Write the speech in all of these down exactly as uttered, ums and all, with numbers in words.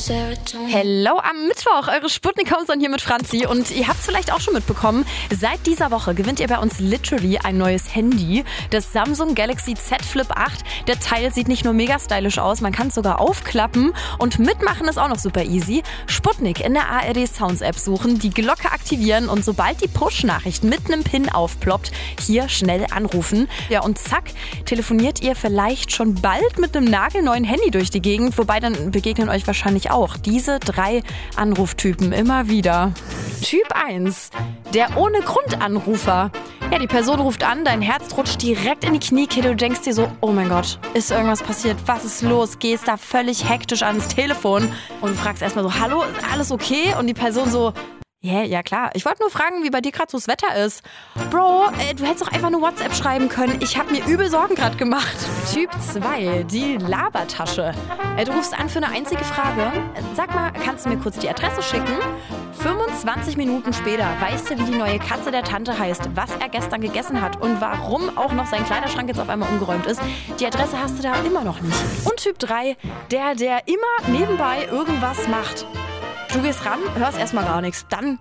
Hello am Mittwoch, eure Sputnik Homezone hier mit Franzi. Und ihr habt es vielleicht auch schon mitbekommen, seit dieser Woche gewinnt ihr bei uns literally ein neues Handy. Das Samsung Galaxy Z Flip acht. Der Teil sieht nicht nur mega stylisch aus, man kann es sogar aufklappen. Und mitmachen ist auch noch super easy. Sputnik in der A R D Sounds App suchen, die Glocke aktivieren und sobald die Push-Nachricht mit einem Pin aufploppt, hier schnell anrufen. Ja und zack, telefoniert ihr vielleicht schon bald mit einem nagelneuen Handy durch die Gegend. Wobei dann begegnen euch wahrscheinlich auch diese drei Anruftypen immer wieder. Typ eins, der ohne Grundanrufer. Ja, die Person ruft an, dein Herz rutscht direkt in die Kniekette, du denkst dir so, oh mein Gott, ist irgendwas passiert, was ist los? Gehst da völlig hektisch ans Telefon und du fragst erstmal so, hallo, ist alles okay? Und die Person so, yeah, ja klar, ich wollte nur fragen, wie bei dir gerade so das Wetter ist. Bro, äh, du hättest doch einfach eine WhatsApp schreiben können. Ich habe mir übel Sorgen gerade gemacht. Typ zwei, die Labertasche. Äh, du rufst an für eine einzige Frage. Äh, sag mal, kannst du mir kurz die Adresse schicken? fünfundzwanzig Minuten später weißt du, wie die neue Katze der Tante heißt, was er gestern gegessen hat und warum auch noch sein Kleiderschrank jetzt auf einmal umgeräumt ist. Die Adresse hast du da immer noch nicht. Und Typ drei, der, der immer nebenbei irgendwas macht. Du gehst ran, hörst erstmal gar nichts. Dann.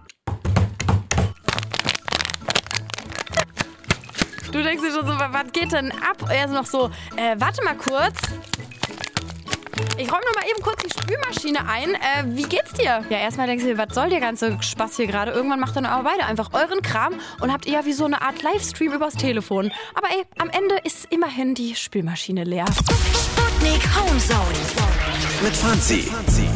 Du denkst dir schon so, was geht denn ab? Er ist noch so, äh, warte mal kurz. Ich räume noch mal eben kurz die Spülmaschine ein. Äh, wie geht's dir? Ja, erstmal denkst du dir, was soll der ganze Spaß hier gerade? Irgendwann macht dann aber beide einfach euren Kram und habt eher wie so eine Art Livestream übers Telefon. Aber ey, am Ende ist immerhin die Spülmaschine leer. Sputnik Homezone mit Franzi.